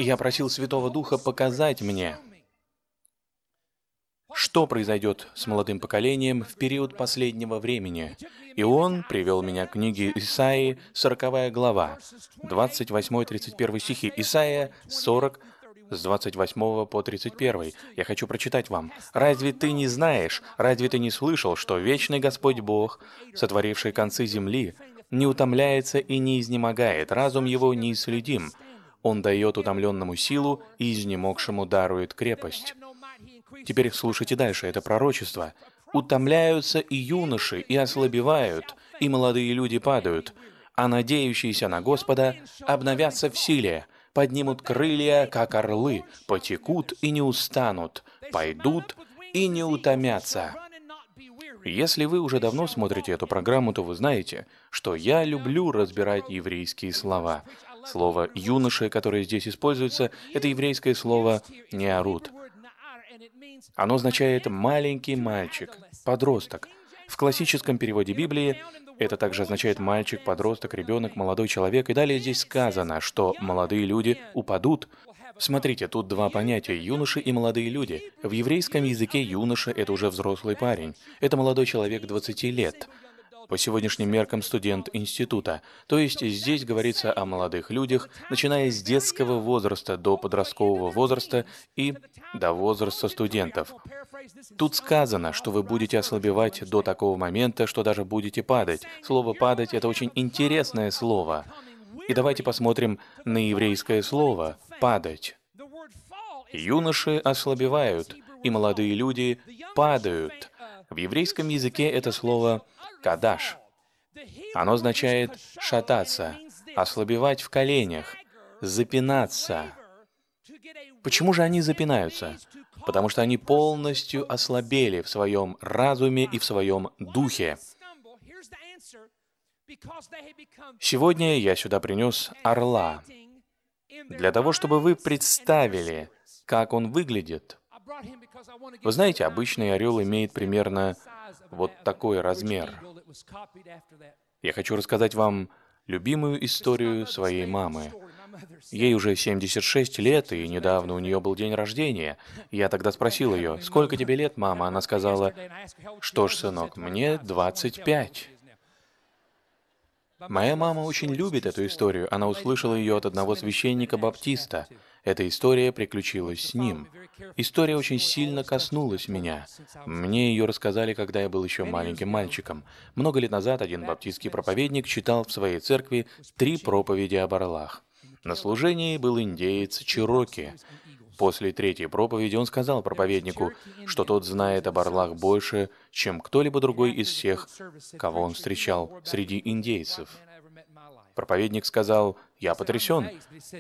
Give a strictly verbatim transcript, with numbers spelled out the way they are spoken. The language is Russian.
И я просил Святого Духа показать мне, что произойдет с молодым поколением в период последнего времени. И он привел меня к книге Исаии, сороковая глава, двадцать восьмой тридцать первый стихи. Исаия сорок, с двадцать восьмого по тридцать первый. Я хочу прочитать вам. «Разве ты не знаешь, разве ты не слышал, что вечный Господь Бог, сотворивший концы земли, не утомляется и не изнемогает, разум его неисследим? Он дает утомленному силу и изнемогшему дарует крепость». Теперь слушайте дальше, это пророчество. «Утомляются и юноши, и ослабевают, и молодые люди падают, а надеющиеся на Господа обновятся в силе, поднимут крылья, как орлы, потекут и не устанут, пойдут и не утомятся». Если вы уже давно смотрите эту программу, то вы знаете, что я люблю разбирать еврейские слова. Слово «юноши», которое здесь используется, это еврейское слово «неарут». Оно означает «маленький мальчик», «подросток». В классическом переводе Библии это также означает «мальчик», «подросток», «ребенок», «молодой человек». И далее здесь сказано, что молодые люди упадут. Смотрите, тут два понятия – юноши и молодые люди. В еврейском языке юноша – это уже взрослый парень. Это молодой человек двадцати лет. По сегодняшним меркам студент института. То есть здесь говорится о молодых людях, начиная с детского возраста до подросткового возраста и до возраста студентов. Тут сказано, что вы будете ослабевать до такого момента, что даже будете падать. Слово «падать» — это очень интересное слово. И давайте посмотрим на еврейское слово «падать». Юноши ослабевают, и молодые люди падают. В еврейском языке это слово «кадаш». Оно означает «шататься», «ослабевать в коленях», «запинаться». Почему же они запинаются? Потому что они полностью ослабели в своем разуме и в своем духе. Сегодня я сюда принес орла, для того, чтобы вы представили, как он выглядит. Вы знаете, обычный орел имеет примерно вот такой размер. Я хочу рассказать вам любимую историю своей мамы. Ей уже семьдесят шесть лет, и недавно у нее был день рождения. Я тогда спросил ее: «Сколько тебе лет, мама?» Она сказала: «Что ж, сынок, мне двадцать пять». Моя мама очень любит эту историю. Она услышала ее от одного священника-баптиста. Эта история приключилась с ним. История очень сильно коснулась меня. Мне ее рассказали, когда я был еще маленьким мальчиком. Много лет назад один баптистский проповедник читал в своей церкви три проповеди об орлах. На служении был индеец Чероки. После третьей проповеди он сказал проповеднику, что тот знает об орлах больше, чем кто-либо другой из всех, кого он встречал среди индейцев. Проповедник сказал: «Я потрясен».